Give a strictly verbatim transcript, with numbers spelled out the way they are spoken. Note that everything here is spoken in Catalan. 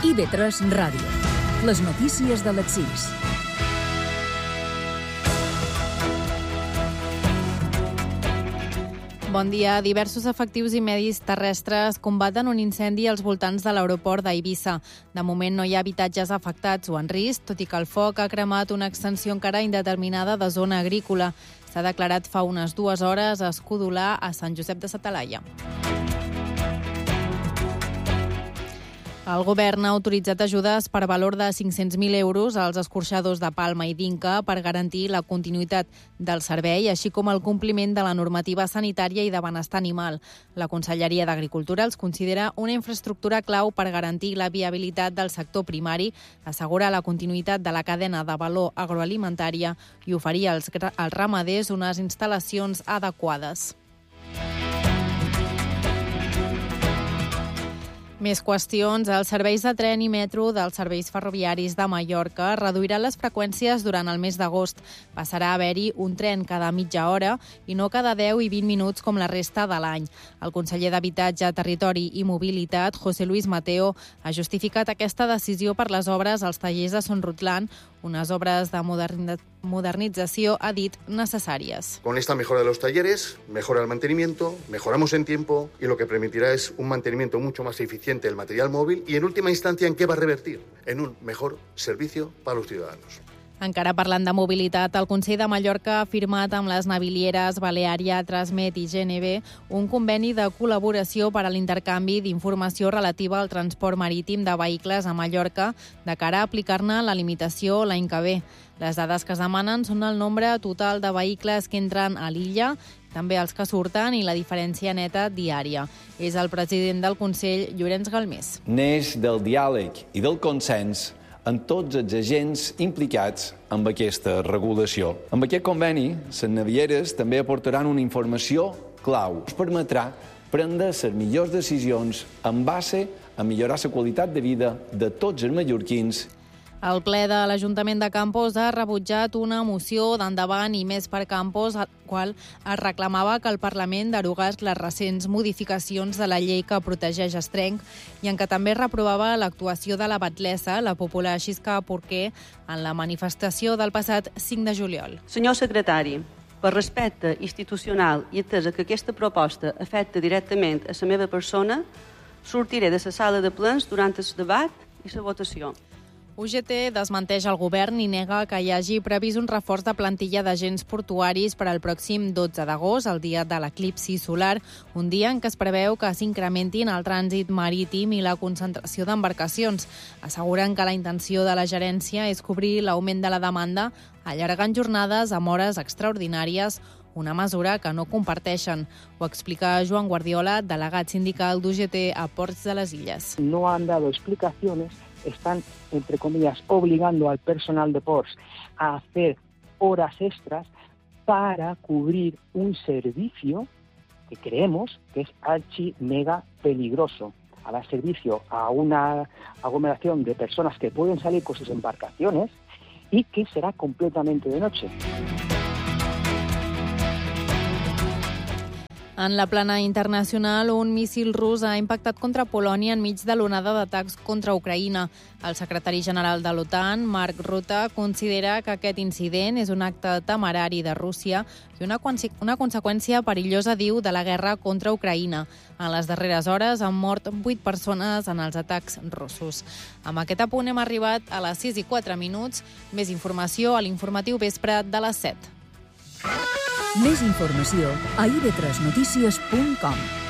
I B tres Ràdio. Les notícies de les sis. Bon dia. Diversos efectius i medis terrestres combaten un incendi als voltants de l'aeroport d'Eivissa. De moment no hi ha habitatges afectats o en risc, tot i que el foc ha cremat una extensió encara indeterminada de zona agrícola. S'ha declarat fa unes dues hores a Escudolar, a Sant Josep de sa Talaia. El govern ha autoritzat ajudes per valor de cinc-cents mil euros als escorxadors de Palma i d'Inca per garantir la continuïtat del servei, així com el compliment de la normativa sanitària i de benestar animal. La Conselleria d'Agricultura els considera una infraestructura clau per garantir la viabilitat del sector primari, assegurar la continuïtat de la cadena de valor agroalimentària i oferir als, als ramaders unes instal·lacions adequades. Més qüestions. Els serveis de tren i metro dels serveis ferroviaris de Mallorca reduiran les freqüències durant el mes d'agost. Passarà a haver-hi un tren cada mitja hora i no cada deu i vint minuts com la resta de l'any. El conseller d'Habitatge, Territori i Mobilitat, José Luis Mateo, ha justificat aquesta decisió per les obres als tallers de Son Rutland, unes obres de modernització, ha dit, necessàries. Con esta mejora de los talleres, mejora el mantenimiento, mejoramos en tiempo y lo que permitirá es un mantenimiento mucho más eficiente del material móvil y, en última instancia, ¿en qué va a revertir? En un mejor servicio para los ciudadanos. Encara parlant de mobilitat, el Consell de Mallorca ha firmat amb les navilieres Baleària, Transmet i G N B un conveni de col·laboració per a l'intercanvi d'informació relativa al transport marítim de vehicles a Mallorca de cara a aplicar-ne la limitació l'any que ve. Les dades que es demanen són el nombre total de vehicles que entren a l'illa, també els que surten i la diferència neta diària. És el president del Consell, Llorenç Galmés. Neix del diàleg i del consens en tots els agents implicats amb aquesta regulació. Amb aquest conveni, les navieres també aportaran una informació clau. Ens permetrà prendre les millors decisions en base a millorar la qualitat de vida de tots els mallorquins. El ple de l'Ajuntament de Campos ha rebutjat una moció d'Endavant i Més per Campos, al qual es reclamava que el Parlament derogués les recents modificacions de la llei que protegeix Estrenc i en què també reprovava l'actuació de la batlessa, la popular Xisca Porquer, en la manifestació del passat cinc de juliol. Senyor secretari, per respecte institucional i atesa que aquesta proposta afecta directament a la meva persona, sortiré de la sala de plens durant el debat i la votació. U G T desmenteix el govern i nega que hi hagi previst un reforç de plantilla d'agents portuaris per al pròxim dotze d'agost, el dia de l'eclipsi solar, un dia en què es preveu que s'incrementin el trànsit marítim i la concentració d'embarcacions. Asseguren que la intenció de la gerència és cobrir l'augment de la demanda, allargant jornades amb hores extraordinàries, una mesura que no comparteixen. Ho explica Joan Guardiola, delegat sindical d'U G T a Ports de les Illes. No han dado explicaciones. Están, entre comillas, obligando al personal de ports a hacer horas extras para cubrir un servicio que creemos que es archi mega peligroso, a dar servicio a una aglomeración de personas que pueden salir con sus embarcaciones y que será completamente de noche. En la plana internacional, un míssil rus ha impactat contra Polònia enmig de l'onada d'atacs contra Ucraïna. El secretari general de l'OTAN, Mark Rutte, considera que aquest incident és un acte temerari de Rússia i una, una conseqüència perillosa, diu, de la guerra contra Ucraïna. En les darreres hores han mort vuit persones en els atacs russos. Amb aquest apunt hem arribat a les sis i quatre minuts. Més informació a l'informatiu vespre de les set. Més informació a i be tres notícies punt com.